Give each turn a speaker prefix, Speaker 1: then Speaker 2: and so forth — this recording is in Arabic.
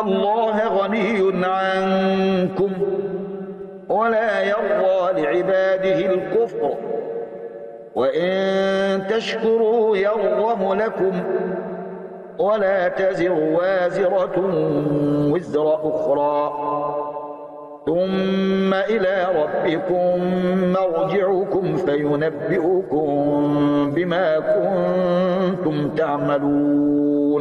Speaker 1: الله غني عنكم ولا يرضى لعباده الكفر وإن تشكروا يرضه لكم ولا تزر وازرة وزر أخرى ثم إلى ربكم مرجعكم فينبئكم بما كنتم تعملون